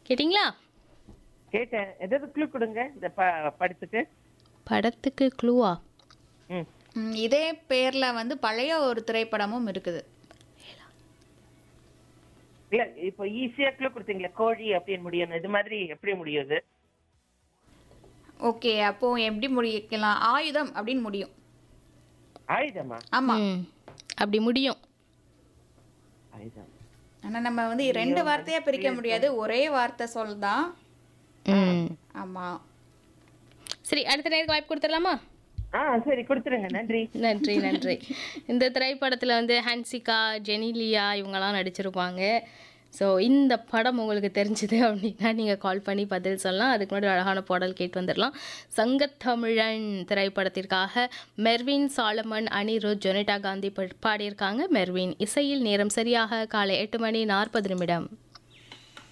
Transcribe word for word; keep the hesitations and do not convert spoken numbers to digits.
கேட்டிங்களா? கேட்டேன். ஏதாவது க்ளூ கொடுங்க இந்த ப படத்துக்கு. படத்துக்கு க்ளூவா? ம். ம், இதே பேர்ல வந்து பழைய ஒரு திரைப்படமும் இருக்குது. இல்ல இப்போ ஈஸியா க்ளூ கொடுத்தீங்களே கோழி அப்படின்னு முடியும். இது மாதிரி எப்படி முடியுது? ஓகே, அப்போ எப்படி முடிக்கலாம்? ஆயுதம் அப்படின்னு முடியும். ஆயுதமா? ஆமா. ம் அப்படி முடியும். ஆயுதம். ஆனா நம்ம வந்து ரெண்டு வார்த்தையா பிரிக்க முடியாது, ஒரே வார்த்தை சொல் தான். ம் ஆமா. சரி, அடுத்த நேருக்கு வாய்ப்பு கொடுத்துடலாமா? ஆ சரி கொடுத்துருங்க. நன்றி. நன்றி நன்றி. இந்த திரைப்படத்தில் வந்து ஹன்சிகா, ஜெனிலியா இவங்கெல்லாம் நடிச்சிருப்பாங்க. ஸோ இந்த படம் உங்களுக்கு தெரிஞ்சுது அப்படின்னா நீங்கள் கால் பண்ணி பதில் சொல்லலாம். அதுக்கு முன்னாடி அழகான பாடல் கேட்டு வந்துடலாம். சங்கத்தமிழன் திரைப்படத்திற்காக மெர்வின் சாலமன், அனிருத், ஜொனிட்டா காந்தி ப- பாடியிருக்காங்க. மெர்வின் இசையில். நேரம் சரியாக காலை எட்டு மணி நாற்பது நிமிடம்.